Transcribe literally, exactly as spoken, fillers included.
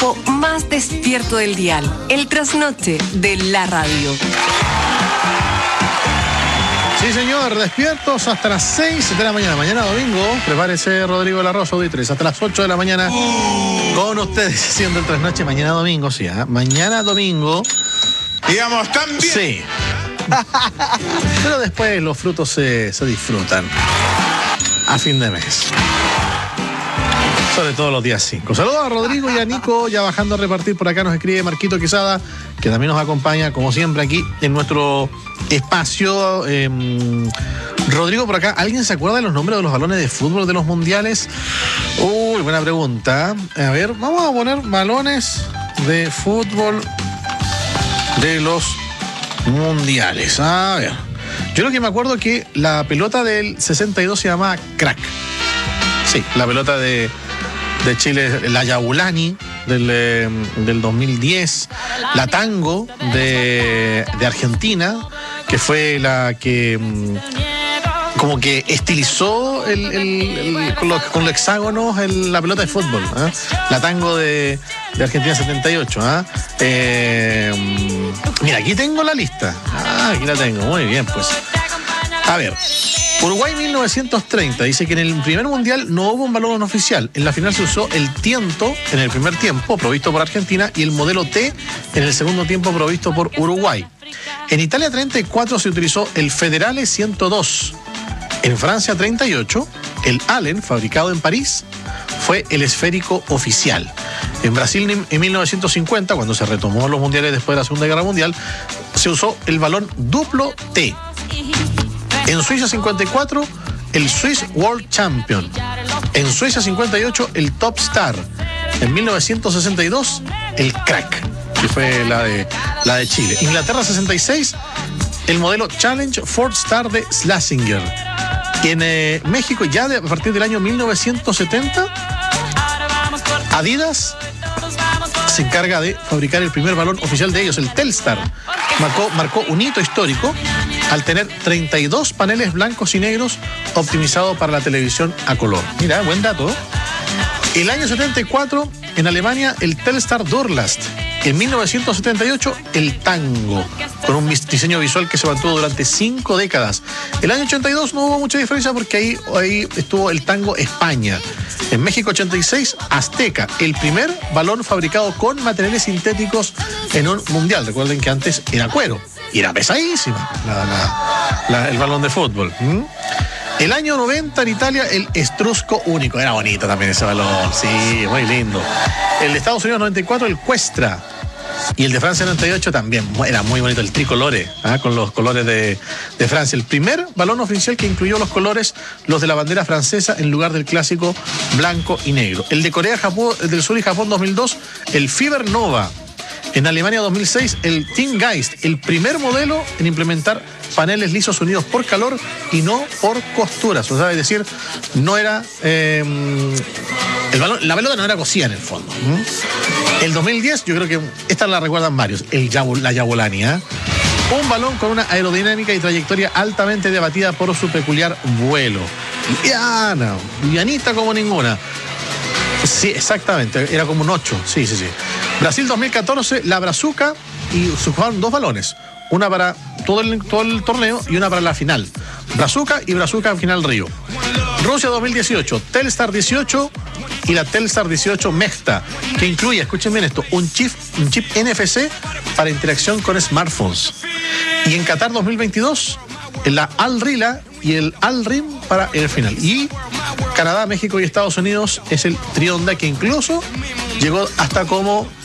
horóscopo más despierto del dial, el trasnoche de la radio. Sí, señor, despiertos hasta las seis de la mañana. Mañana domingo, prepárese Rodrigo Larrosa, auditres, hasta las ocho de la mañana con ustedes haciendo el trasnoche. Mañana domingo, sí, ¿eh? Mañana domingo. Digamos, también. Sí. Pero después los frutos se, se disfrutan a fin de mes. Sobre todo los días cinco. Saludos a Rodrigo y a Nico, ya bajando a repartir por acá. Nos escribe Marquito Quesada, que también nos acompaña, como siempre, aquí en nuestro espacio. Eh, Rodrigo, por acá, ¿alguien se acuerda de los nombres de los balones de fútbol de los mundiales? Uy, buena pregunta. A ver, vamos a poner balones de fútbol de los mundiales. A ver, yo lo que me acuerdo es que la pelota del sesenta y dos se llamaba Crack. Sí, la pelota de, de Chile, la Yabulani del, eh, del dos mil diez, la Tango de, de Argentina, que fue la que mm, como que estilizó el, el, el, con, los, con los hexágonos el, la pelota de fútbol, ¿eh? La Tango de, de Argentina setenta y ocho. ¿eh? Eh, mira, aquí tengo la lista. Ah, aquí la tengo, muy bien, pues. A ver, Uruguay mil novecientos treinta dice que en el primer mundial no hubo un balón oficial. En la final se usó el tiento en el primer tiempo, provisto por Argentina, y el modelo T en el segundo tiempo, provisto por Uruguay. En Italia treinta y cuatro se utilizó el Federale ciento dos. En Francia treinta y ocho, el Allen, fabricado en París, fue el esférico oficial. En Brasil en mil novecientos cincuenta, cuando se retomó los mundiales después de la Segunda Guerra Mundial, se usó el balón duplo T. En Suiza cincuenta y cuatro, el Swiss World Champion. En Suiza cincuenta y ocho, el Top Star. En mil novecientos sesenta y dos, el Crack, que fue la de, la de Chile. Inglaterra sesenta y seis, el modelo Challenge Ford Star de Schlesinger. En eh, México, ya de, a partir del año mil novecientos setenta, Adidas se encarga de fabricar el primer balón oficial de ellos, el Telstar. Marcó, marcó un hito histórico al tener treinta y dos paneles blancos y negros optimizados para la televisión a color. Mira, buen dato. El año setenta y cuatro, en Alemania, el Telstar Durlast. En mil novecientos setenta y ocho, el Tango, con un diseño visual que se mantuvo durante cinco décadas. El año ochenta y dos no hubo mucha diferencia porque ahí, ahí estuvo el Tango España. En México ochenta y seis, Azteca, el primer balón fabricado con materiales sintéticos en un mundial. Recuerden que antes era cuero y era pesadísima la, la, la, el balón de fútbol. ¿Mm? El año noventa en Italia, el Estrusco Único. Era bonito también ese balón, sí, muy lindo. El de Estados Unidos noventa y cuatro, el Cuestra. Y el de Francia noventa y ocho también, era muy bonito, el tricolore, ¿eh? Con los colores de, de Francia. El primer balón oficial que incluyó los colores, los de la bandera francesa, en lugar del clásico blanco y negro. El de Corea Japón, del Sur y Japón dos mil dos, el Fiber Nova. En Alemania dos mil seis, el Team Geist, el primer modelo en implementar paneles lisos unidos por calor y no por costuras. O sea, es decir, no era eh, el balón, la pelota no era cosida en el fondo. ¿Mm? El dos mil diez, yo creo que esta la recuerdan varios, el Yabul, la Yabulani, ¿eh? Un balón con una aerodinámica y trayectoria altamente debatida por su peculiar vuelo. Liviana, livianita como ninguna. Sí, exactamente, era como un ocho, sí, sí, sí. Brasil dos mil catorce, la Brazuca, y se jugaron dos balones, una para todo el, todo el torneo y una para la final. Brazuca y Brazuca final Río. Rusia dos mil dieciocho, Telstar dieciocho y la Telstar dieciocho Mexta, que incluye, escuchen bien esto, un chip, un chip N F C para interacción con smartphones. Y en Qatar dos mil veintidós, la Al Rila y el Al Rim para el final. Y Canadá, México y Estados Unidos es el Trionda, que incluso llegó hasta como